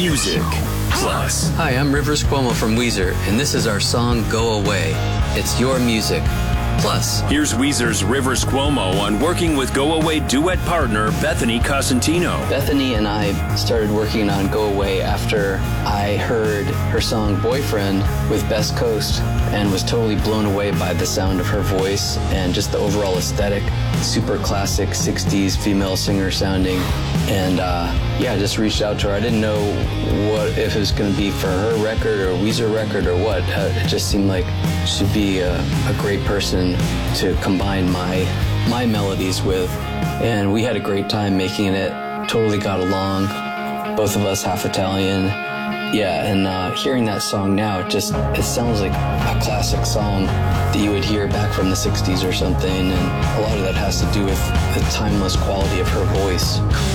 Music Plus. Hi, I'm Rivers Cuomo from Weezer, and this is our song Go Away. It's your music plus. Here's Weezer's Rivers Cuomo on working with Go Away duet partner Bethany Cosentino. Bethany and I started working on Go Away after I heard her song Boyfriend with Best Coast and was totally blown away by the sound of her voice and just the overall aesthetic. Super classic 60s female singer sounding. And I just reached out to her. I didn't know if it was going to be for her record or a Weezer record or what. It just seemed like she'd be a great person to combine my melodies with. And we had a great time making it. Totally got along. Both of us half Italian. Yeah, and hearing that song now, it sounds like a classic song that you would hear back from the 60s or something. And a lot of that has to do with the timeless quality of her voice.